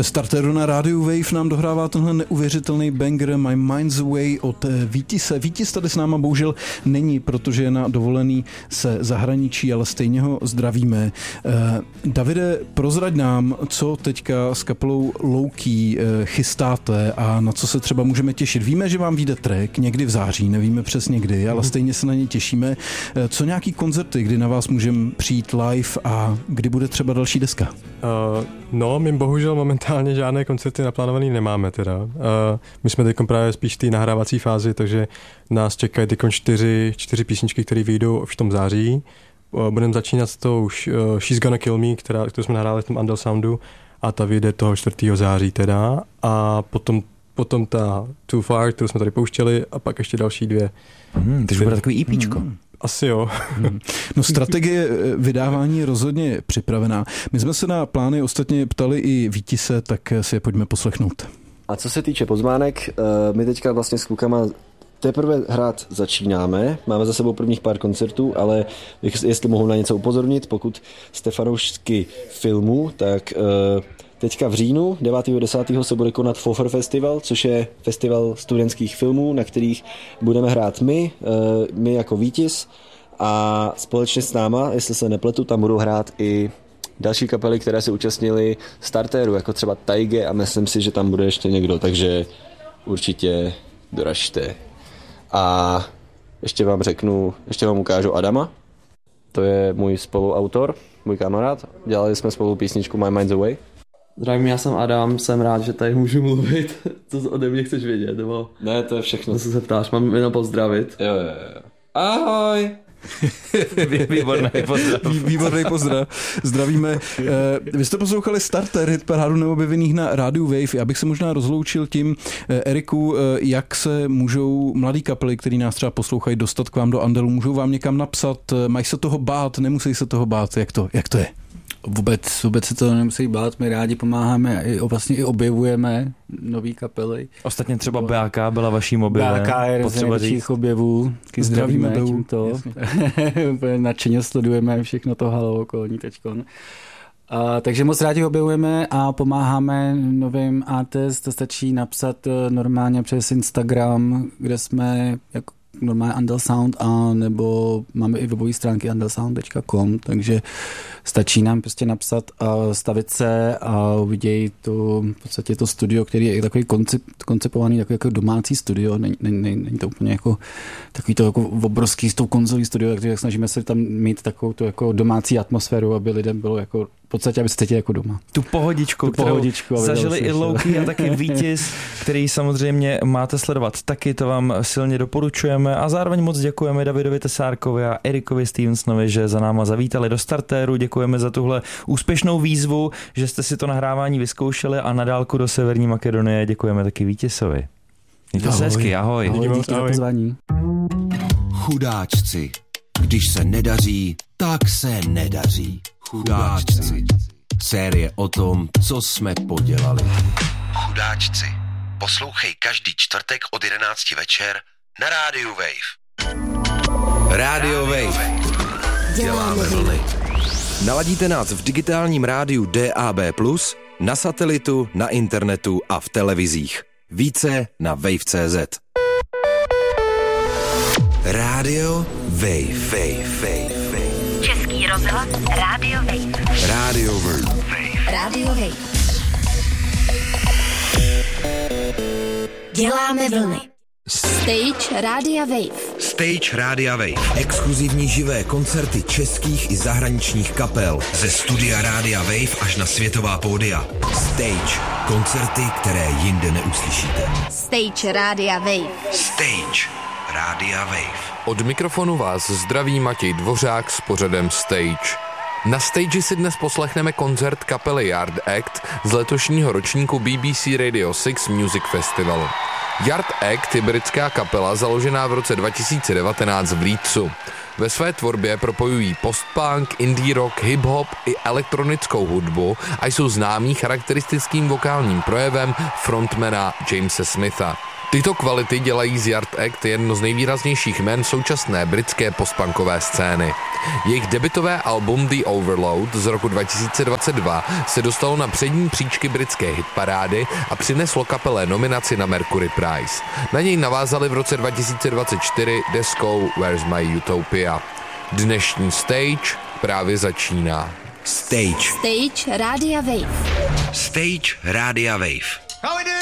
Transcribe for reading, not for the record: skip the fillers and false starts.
Ve starteru na rádiu Wave nám dohrává tenhle neuvěřitelný banger My Mind's Away od Vítise. Vítis tady s náma bohužel není, protože je na dovolený se zahraničí, ale stejně ho zdravíme. Davide, prozrať nám, co teďka s kapelou Low-Key chystáte a na co se třeba můžeme těšit. Víme, že vám vyjde track někdy v září, nevíme přesně kdy, ale stejně se na ně těšíme. Co nějaký koncerty, kdy na vás můžeme přijít live a kdy bude třeba další deska? No, my bohužel momentálně žádné koncerty naplánovaný nemáme teda. My jsme teď právě spíš v té nahrávací fázi, takže nás čekají teď čtyři písničky, které vyjdou v tom září. Budeme začínat s tou She's Gonna Kill Me, kterou jsme nahráli v tom Andal Soundu a ta vyjde toho 4. září teda. A potom ta Too Far, kterou jsme tady pouštěli a pak ještě další 2. Takže bude takový EPčko. Asi jo. No, strategie vydávání je rozhodně připravená. My jsme se na plány ostatně ptali i Vítise, tak si je pojďme poslechnout. A co se týče pozvánek, my teďka vlastně s klukama teprve hrát začínáme. Máme za sebou prvních pár koncertů, ale jestli mohu na něco upozornit, pokud jste fanoušky filmu, tak teďka v říjnu 9.10. se bude konat FOFR Festival, což je festival studentských filmů, na kterých budeme hrát my jako Vítis a společně s náma, jestli se nepletu, tam budou hrát i další kapely, které se účastnily startéru, jako třeba Taige a myslím si, že tam bude ještě někdo, takže určitě doražte. A ještě vám ukážu Adama, to je můj spoluautor, můj kamarád, dělali jsme spolu písničku My Mind's Away. Zdravím, já jsem Adam, jsem rád, že tady můžu mluvit. Co ode mě chceš vědět, nebo? Ne, to je všechno. Co se ptáš, mám jenom pozdravit. Jo. Ahoj! Výborný pozdrav. Zdravíme. Vy jste poslouchali Starter, hit parádu neobjevených na rádiu Wave. Já bych se možná rozloučil tím, Eriku, jak se můžou mladý kapely, který nás třeba poslouchají, dostat k vám do Andelu, můžou vám někam napsat, mají se toho bát, nemusí se toho bát, jak to je? Vůbec se to nemusí bát, my rádi pomáháme a vlastně i objevujeme nový kapely. Ostatně třeba BAK byla vaším objevem. BAK je jeden z největších objevů, zdravíme tímto. Nadšeně sledujeme všechno to halo okolní teďkon. Takže moc rádi objevujeme a pomáháme novým artist, to stačí napsat normálně přes Instagram, kde jsme jako normálně Andal Sound, a nebo máme i webové stránky andalsound.com, takže stačí nám prostě napsat a stavit se a uvidějí to, v podstatě to studio, který je takový koncipovaný jako domácí studio, není to úplně jako takový to jako obrovský s tou konzolí studio, takže snažíme se tam mít takovou tu jako domácí atmosféru, aby lidem bylo jako v podstatě, aby se cítili jako doma. Tu pohodičku, kterou zažili i Low-Key a taky Vítis, který samozřejmě máte sledovat taky, to vám silně doporučujeme a zároveň moc děkujeme Davidovi Tesárkovi a Erikovi Stevensonovi, že za náma zavítali do startéru, děkujeme za tuhle úspěšnou výzvu, že jste si to nahrávání vyzkoušeli a na dálku do Severní Makedonie děkujeme taky Vítisovi. Mějte se hezky, ahoj. Díky za pozvání. Chudáčci, když se nedaří, tak se nedaří. Chudáčci. Série o tom, co jsme podělali. Chudáčci. Poslouchej každý čtvrtek od 11 večer na rádiu Wave. Radio Wave. Děláme vlny. Naladíte nás v digitálním rádiu DAB+, na satelitu, na internetu a v televizích. Více na wave.cz. Radio Wave. Český rozhlas Radio Wave. Radio Wave. Radio Wave. Děláme vlny. Stage Rádia Wave. Stage Rádia Wave. Exkluzivní živé koncerty českých i zahraničních kapel. Ze studia Rádia Wave až na světová pódia. Stage. Koncerty, které jinde neuslyšíte. Stage Rádia Wave. Stage Rádia Wave. Od mikrofonu vás zdraví Matěj Dvořák s pořadem Stage. Na stage si dnes poslechneme koncert kapely Yard Act z letošního ročníku BBC Radio 6 Music Festivalu. Yard Act je britská kapela založená v roce 2019 v Leedsu. Ve své tvorbě propojují post-punk, indie rock, hip-hop i elektronickou hudbu a jsou známí charakteristickým vokálním projevem frontmana Jamese Smitha. Tyto kvality dělají z Yard Act jedno z nejvýraznějších jmen současné britské postpunkové scény. Jejich debutové album The Overload z roku 2022 se dostalo na přední příčky britské hitparády a přineslo kapele nominaci na Mercury Prize. Na něj navázali v roce 2024 deskou Where's My Utopia. Dnešní Stage právě začíná. Stage Rádia Wave. Stage Rádia Wave.